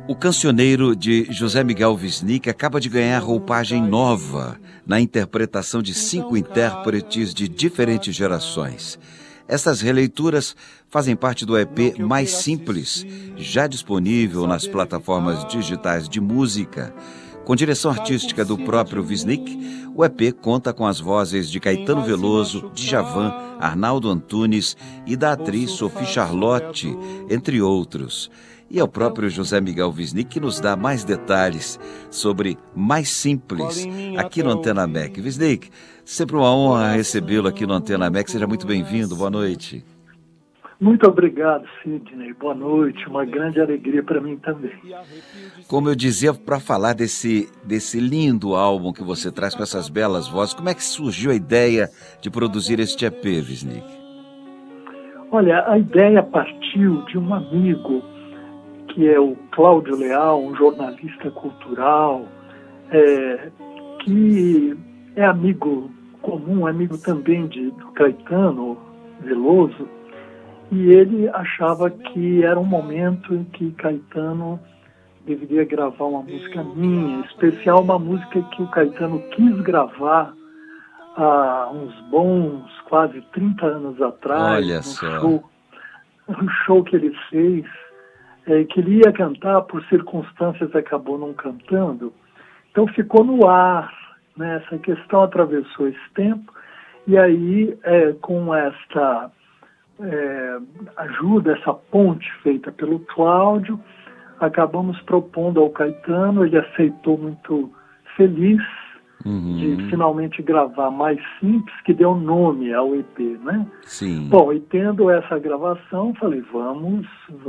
O cancioneiro de José Miguel Wisnik acaba de ganhar roupagem nova na interpretação de 5 intérpretes de diferentes gerações. Essas releituras fazem parte do EP Mais Simples, já disponível nas plataformas digitais de música. Com direção artística do próprio Wisnik, o EP conta com as vozes de Caetano Veloso, Djavan, Arnaldo Antunes e da atriz Sophie Charlotte, entre outros. E é o próprio José Miguel Wisnik que nos dá mais detalhes sobre Mais Simples, aqui no Antena MEC. Wisnik, sempre uma honra recebê-lo aqui no Antena MEC. Seja muito bem-vindo. Boa noite. Muito obrigado, Sidney. Boa noite. Uma grande alegria para mim também. Como eu dizia, para falar desse lindo álbum que você traz com essas belas vozes, como é que surgiu a ideia de produzir este EP, Wisnik? Olha, a ideia partiu de um amigo, que é o Cláudio Leal, um jornalista cultural, que é amigo comum, amigo também do Caetano Veloso, e ele achava que era um momento em que Caetano deveria gravar uma música minha, em especial uma música que o Caetano quis gravar há uns bons quase 30 anos atrás. Olha só. Um show que ele fez, que ele ia cantar, por circunstâncias acabou não cantando. Então ficou no ar, né? Essa questão atravessou esse tempo, e aí com esta ajuda, essa ponte feita pelo Cláudio, acabamos propondo ao Caetano. Ele aceitou muito feliz de finalmente gravar Mais Simples, que deu nome ao EP, né? Sim. Bom, e tendo essa gravação, falei, vamos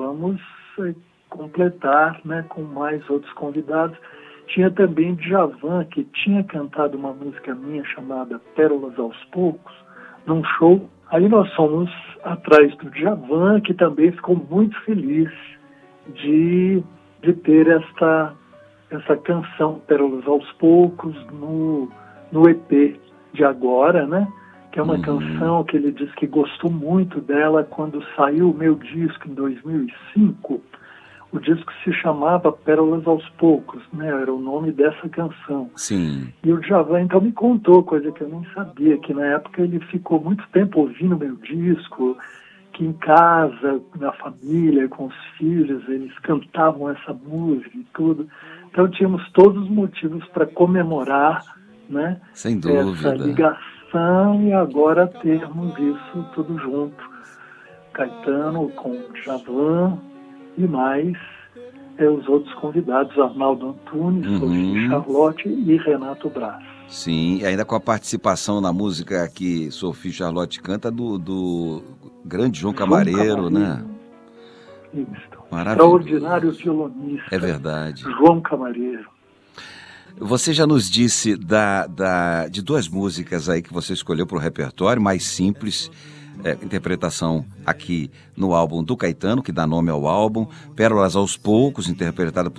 completar, né, com mais outros convidados. Tinha também Djavan, que tinha cantado uma música minha chamada Pérolas aos Poucos, num show. Aí nós fomos atrás do Djavan, que também ficou muito feliz de ter essa canção Pérolas aos Poucos no EP de agora, né? Que é uma canção que ele disse que gostou muito dela quando saiu o meu disco em 2005. O disco se chamava Pérolas aos Poucos, né? Era o nome dessa canção. Sim. E o Djavan então me contou, coisa que eu nem sabia, que na época ele ficou muito tempo ouvindo meu disco, que em casa, na família, com os filhos, eles cantavam essa música e tudo. Então tínhamos todos os motivos para comemorar, né? Sem dúvida. Essa ligação, e agora termos isso tudo junto. Caetano com Djavan e mais os outros convidados, Arnaldo Antunes, Sophie Charlotte e Renato Braz. Sim, ainda com a participação na música que Sophie Charlotte canta do grande João Camareiro, né? Isso. Maravilhoso. Extraordinário violonista. É verdade. João Camareiro. Você já nos disse de 2 músicas aí que você escolheu para o repertório, Mais Simples, interpretação aqui no álbum do Caetano, que dá nome ao álbum, Pérolas aos Poucos, interpretada